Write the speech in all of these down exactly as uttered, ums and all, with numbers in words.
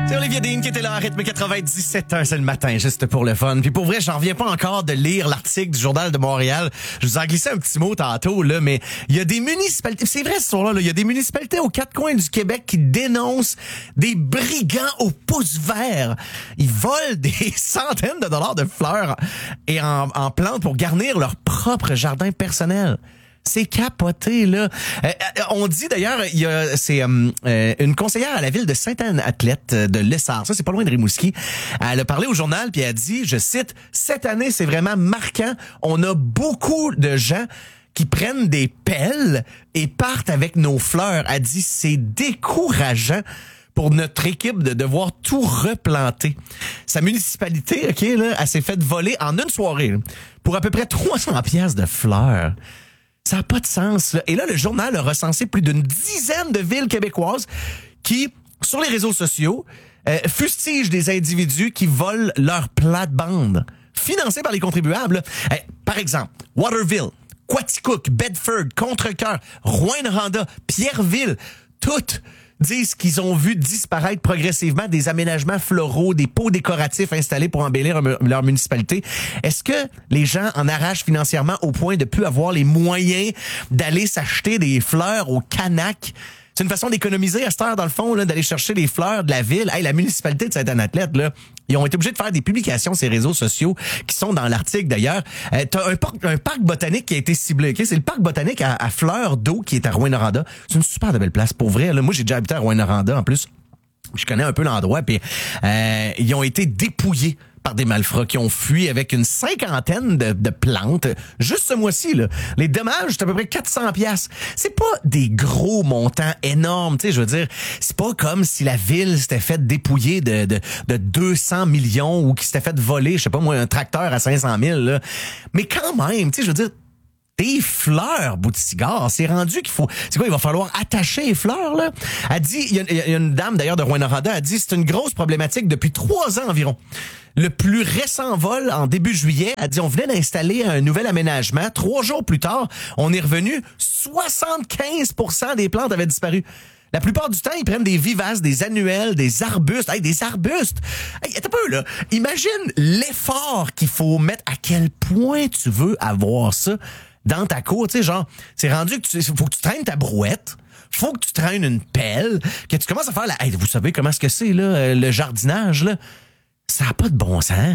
C'est Olivier Dean qui était là à rythme quatre-vingt-dix-sept heures, c'est le matin, juste pour le fun. Puis pour vrai, j'en reviens pas encore de lire l'article du Journal de Montréal. Je vous en glissais un petit mot tantôt, là, mais il y a des municipalités, c'est vrai ce soir-là, là, il y a des municipalités aux quatre coins du Québec qui dénoncent des brigands au pouce vert. Ils volent des centaines de dollars de fleurs et en, en plantes pour garnir leur propre jardin personnel. C'est capoté, là. Euh, on dit d'ailleurs, il y a c'est euh, une conseillère à la ville de Sainte-Anne-Athlète de Lessard. Ça, c'est pas loin de Rimouski. Elle a parlé au journal puis elle a dit, je cite, cette année, c'est vraiment marquant. On a beaucoup de gens qui prennent des pelles et partent avec nos fleurs. Elle dit, c'est décourageant pour notre équipe de devoir tout replanter. Sa municipalité, OK, là, elle s'est fait voler en une soirée là, pour à peu près trois cents piastres de fleurs. Ça n'a pas de sens, là. Et là, le journal a recensé plus d'une dizaine de villes québécoises qui, sur les réseaux sociaux, euh, fustigent des individus qui volent leurs plates-bandes, financés par les contribuables. Euh, par exemple, Waterville, Quaticook, Bedford, Contrecœur, Rouyn-Noranda, Pierreville, toutes disent qu'ils ont vu disparaître progressivement des aménagements floraux, des pots décoratifs installés pour embellir leur municipalité. Est-ce que les gens en arrachent financièrement au point de plus avoir les moyens d'aller s'acheter des fleurs au Canac? C'est une façon d'économiser à cette heure, dans le fond, là, d'aller chercher les fleurs de la ville. Hey, la municipalité de Sainte-Anne-Athlète, là, ils ont été obligés de faire des publications sur les réseaux sociaux qui sont dans l'article, d'ailleurs. Euh, t'as un parc, un parc botanique qui a été ciblé. Okay? C'est le parc botanique à, à fleurs d'eau qui est à Rouyn-Noranda. C'est une super de belle place, pour vrai. Là. Moi, j'ai déjà habité à Rouyn-Noranda, en plus. Je connais un peu l'endroit. Puis euh, ils ont été dépouillés par des malfrats qui ont fui avec une cinquantaine de, de plantes. Juste ce mois-ci, là. Les dommages, c'est à peu près quatre cents piastres. C'est pas des gros montants énormes, tu sais, je veux dire. C'est pas comme si la ville s'était fait dépouiller de, de, de deux cents millions ou qui s'était fait voler, je sais pas moi, un tracteur à cinq cent mille, là. Mais quand même, tu sais, je veux dire, des fleurs, bout de cigare, c'est rendu qu'il faut... C'est quoi, il va falloir attacher les fleurs, là? Elle dit, il y, y a une dame, d'ailleurs, de Rouyn-Noranda, elle dit, c'est une grosse problématique depuis trois ans environ. Le plus récent vol, en début juillet, elle dit, on venait d'installer un nouvel aménagement. Trois jours plus tard, on est revenu, soixante-quinze pour cent des plantes avaient disparu. La plupart du temps, ils prennent des vivaces, des annuelles, des arbustes. Hey, des arbustes! Hey, attends un peu, là. Imagine l'effort qu'il faut mettre, à quel point tu veux avoir ça dans ta cour, tu sais, genre, c'est rendu que tu faut que tu traînes ta brouette, faut que tu traînes une pelle, que tu commences à faire la... Hey, vous savez comment est-ce que c'est, là, le jardinage, là? Ça n'a pas de bon sens.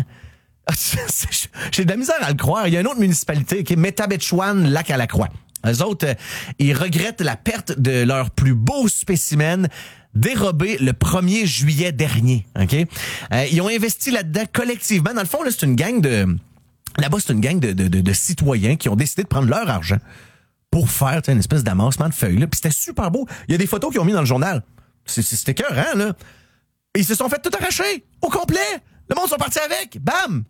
J'ai de la misère à le croire. Il y a une autre municipalité qui est Métabetchouan, Lac-à-la-Croix. Eux autres, euh, ils regrettent la perte de leur plus beau spécimen dérobé le premier juillet dernier. Ok, euh, ils ont investi là-dedans collectivement. Dans le fond, là, c'est une gang de... Là-bas, c'est une gang de, de, de, de citoyens qui ont décidé de prendre leur argent pour faire une espèce d'amassement de feuilles. Là. Puis c'était super beau. Il y a des photos qu'ils ont mis dans le journal. C'est, c'était écœurant, là. Et ils se sont fait tout arracher, au complet. Le monde sont partis avec. Bam!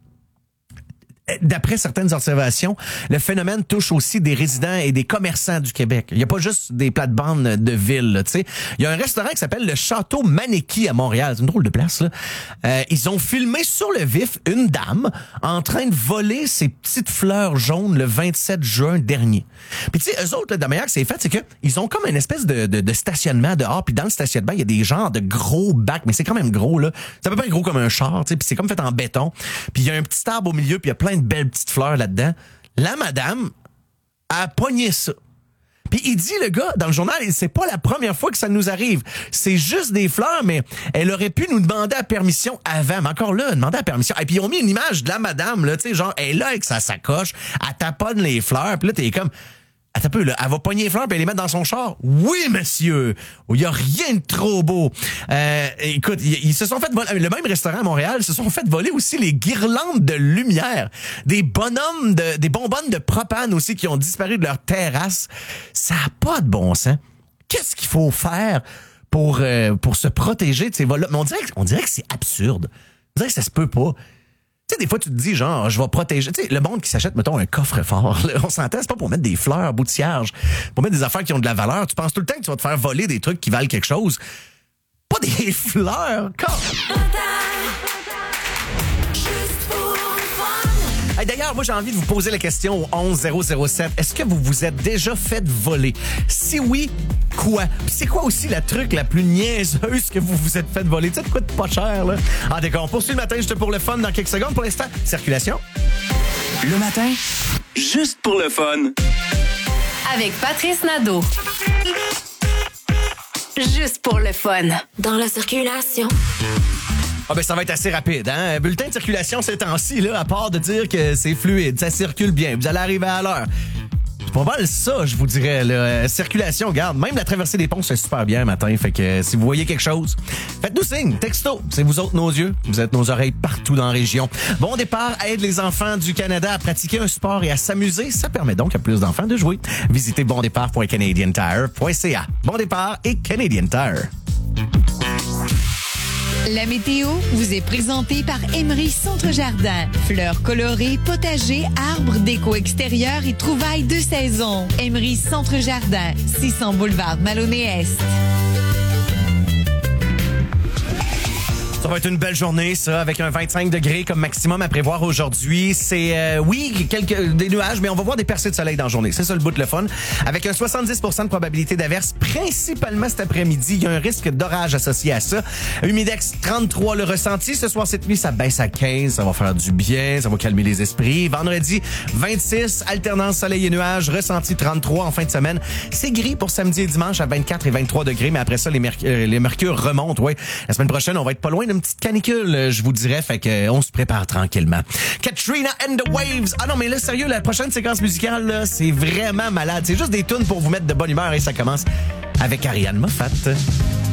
D'après certaines observations, le phénomène touche aussi des résidents et des commerçants du Québec. Il n'y a pas juste des plates-bandes de ville, tu sais. Il y a un restaurant qui s'appelle le Château Maneki à Montréal. C'est une drôle de place, là. Euh, ils ont filmé sur le vif une dame en train de voler ses petites fleurs jaunes le vingt-sept juin dernier. Puis tu sais, eux autres, là, de la manière que c'est fait, c'est que ils ont comme une espèce de, de, de stationnement dehors. Puis dans le stationnement, il y a des genres de gros bacs, mais c'est quand même gros, là. C'est à peu près gros comme un char, tu sais. Puis c'est comme fait en béton. Puis il y a un petit arbre au milieu, puis il y a plein de belles petites fleurs là-dedans. La madame a pogné ça. Puis il dit, le gars, dans le journal, c'est pas la première fois que ça nous arrive. C'est juste des fleurs, mais elle aurait pu nous demander la permission avant. Mais encore là, demander la permission. Et puis ils ont mis une image de la madame, là, tu sais, genre, elle est là avec sa sacoche, elle taponne les fleurs, puis là, t'es comme... Attends un peu, là, elle va pogner les fleurs et les mettre dans son char. Oui, monsieur! Il y a rien de trop beau. Euh, écoute, ils, ils se sont fait voler, le même restaurant à Montréal, se sont fait voler aussi les guirlandes de lumière. Des bonhommes, de, des bonbonnes de propane aussi qui ont disparu de leur terrasse. Ça n'a pas de bon sens. Qu'est-ce qu'il faut faire pour, euh, pour se protéger de ces vols-là? Mais on dirait, on dirait que c'est absurde. On dirait que ça se peut pas. Tu sais, des fois, tu te dis, genre, je vais protéger. Tu sais, le monde qui s'achète, mettons, un coffre-fort, là, on s'entend, c'est pas pour mettre des fleurs, bout de cierge, pour mettre des affaires qui ont de la valeur. Tu penses tout le temps que tu vas te faire voler des trucs qui valent quelque chose. Pas des fleurs, quand... Hey, d'ailleurs, moi, j'ai envie de vous poser la question au onze zéro zéro sept. Est-ce que vous vous êtes déjà fait voler? Si oui, quoi? Puis c'est quoi aussi la truc la plus niaiseuse que vous vous êtes fait voler? Tu sais, de quoi de pas cher, là? En tout cas, on poursuit le matin juste pour le fun dans quelques secondes. Pour l'instant, circulation. Le matin, juste pour le fun. Avec Patrice Nadeau. Juste pour le fun. Dans la circulation. Ah ben ça va être assez rapide, hein? Bulletin de circulation ces temps-ci, là, à part de dire que c'est fluide, ça circule bien, vous allez arriver à l'heure. C'est pas mal ça, je vous dirais. Là. Circulation, regarde, même la traversée des ponts, c'est super bien le matin. Fait que euh, si vous voyez quelque chose, faites-nous signe, texto. C'est vous autres nos yeux, vous êtes nos oreilles partout dans la région. Bon départ aide les enfants du Canada à pratiquer un sport et à s'amuser. Ça permet donc à plus d'enfants de jouer. Visitez bon départ point canadian tire point c a. Bon départ et Canadian Tire. La météo vous est présentée par Emery Centre Jardin. Fleurs colorées, potagers, arbres, déco extérieure et trouvailles de saison. Emery Centre Jardin, six cents boulevard Maloney-Est. Ça va être une belle journée, ça, avec un vingt-cinq degrés comme maximum à prévoir aujourd'hui. C'est, euh, oui, quelques des nuages, mais on va voir des percées de soleil dans la journée. C'est ça le bout de le fun. Avec un soixante-dix pour cent de probabilité d'averse, principalement cet après-midi. Il y a un risque d'orage associé à ça. Humidex trente-trois le ressenti. Ce soir, cette nuit, ça baisse à quinze. Ça va faire du bien. Ça va calmer les esprits. Vendredi, vingt-six, alternance soleil et nuages. Ressenti trente-trois en fin de semaine. C'est gris pour samedi et dimanche à vingt-quatre et vingt-trois degrés, mais après ça, les, merc- euh, les mercures remontent. Ouais. La semaine prochaine, on va être pas loin de une petite canicule, je vous dirais, fait que on se prépare tranquillement. Katrina and the Waves. Ah non, mais là, sérieux, la prochaine séquence musicale, là, c'est vraiment malade. C'est juste des tunes pour vous mettre de bonne humeur et ça commence avec Ariane Moffat.